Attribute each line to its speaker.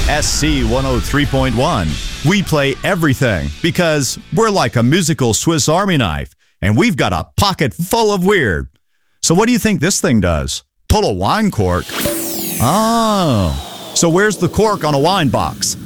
Speaker 1: SC 103.1. We play everything because we're like a musical Swiss Army knife, and we've got a pocket full of weird. So what do you think this thing does? Pull a wine cork? Oh, so where's the cork on a wine box?